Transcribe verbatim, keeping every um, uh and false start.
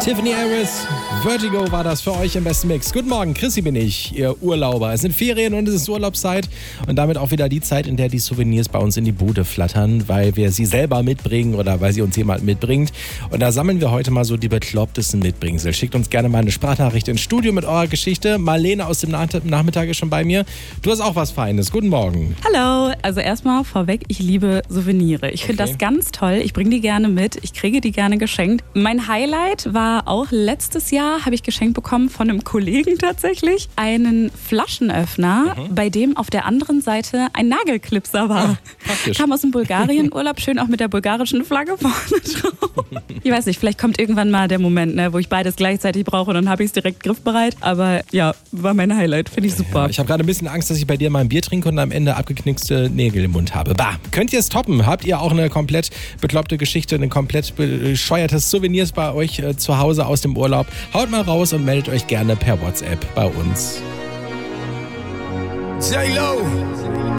Tiffany Harris, Vertigo war das für euch im besten Mix. Guten Morgen, Chrissy bin ich, Ihr Urlauber. Es sind Ferien und es ist Urlaubszeit und damit auch wieder die Zeit, in der die Souvenirs bei uns in die Bude flattern, weil wir sie selber mitbringen oder weil sie uns jemand mitbringt. Und da sammeln wir heute mal so die beklopptesten Mitbringsel. Schickt uns gerne mal eine Sprachnachricht ins Studio mit eurer Geschichte. Marlene aus dem Nach- Nachmittag ist schon bei mir. Du hast auch was Feines. Guten Morgen. Hallo, also erstmal vorweg, ich liebe Souvenire. Ich finde Okay. das ganz toll. Ich bringe die gerne mit. Ich kriege die gerne geschenkt. Mein Highlight war auch letztes Jahr, habe ich geschenkt bekommen von einem Kollegen tatsächlich, einen Flaschenöffner, mhm. bei dem auf der anderen Seite ein Nagelklipser war. Ah, praktisch. Kam aus dem Bulgarien-Urlaub, schön auch mit der bulgarischen Flagge vorne drauf. Ich weiß nicht, vielleicht kommt irgendwann mal der Moment, ne, wo ich beides gleichzeitig brauche und dann habe ich es direkt griffbereit. Aber ja, war mein Highlight. Finde ich super. Ja, ich habe gerade ein bisschen Angst, dass ich bei dir mal ein Bier trinke und am Ende abgeknickste Nägel im Mund habe. Bah, könnt ihr es toppen? Habt ihr auch eine komplett bekloppte Geschichte, ein komplett bescheuertes Souvenirs bei euch äh, zu Hause aus dem Urlaub? Haut mal raus und meldet euch gerne per WhatsApp bei uns. J-Lo.